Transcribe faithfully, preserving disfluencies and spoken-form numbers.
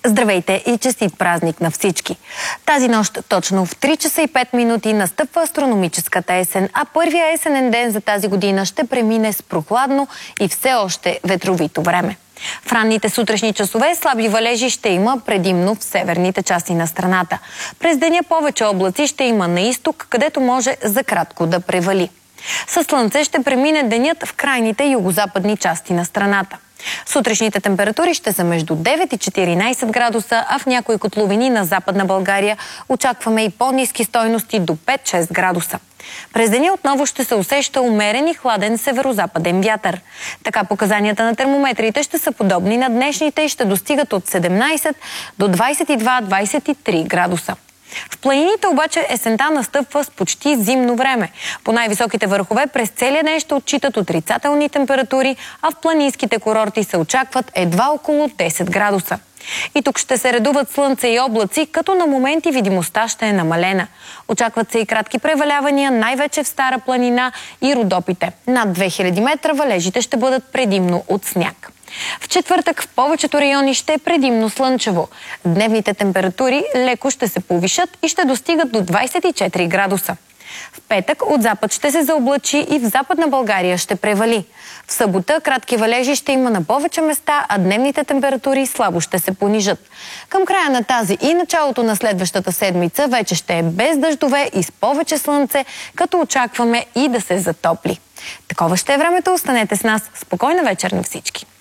Здравейте и честит празник на всички! Тази нощ точно в три часа и пет минути настъпва астрономическата есен, а първия есенен ден за тази година ще премине с прохладно и все още ветровито време. В ранните сутрешни часове слаби валежи ще има предимно в северните части на страната. През деня повече облаци ще има на изток, където може за кратко да превали. Със слънце ще премине денят в крайните югозападни части на страната. Сутрешните температури ще са между девет и четиринайсет градуса, а в някои котловини на Западна България очакваме и по-ниски стойности до пет-шест градуса. През деня отново ще се усеща умерен и хладен северозападен вятър. Така показанията на термометрите ще са подобни на днешните и ще достигат от седемнайсет до двайсет и два - двайсет и три градуса. В планините обаче есента настъпва с почти зимно време. По най-високите върхове през целия ден ще отчитат отрицателни температури, а в планинските курорти се очакват едва около десет градуса. И тук ще се редуват слънце и облаци, като на моменти видимостта ще е намалена. Очакват се и кратки превалявания, най-вече в Стара планина и Родопите. Над две хиляди метра валежите ще бъдат предимно от сняг. В четвъртък в повечето райони ще е предимно слънчево. Дневните температури леко ще се повишат и ще достигат до двайсет и четири градуса. В петък от запад ще се заоблачи и в Западна България ще превали. В събота кратки валежи ще има на повече места, а дневните температури слабо ще се понижат. Към края на тази и началото на следващата седмица вече ще е без дъждове и с повече слънце, като очакваме и да се затопли. Такова ще е времето. Останете с нас. Спокойна вечер на всички!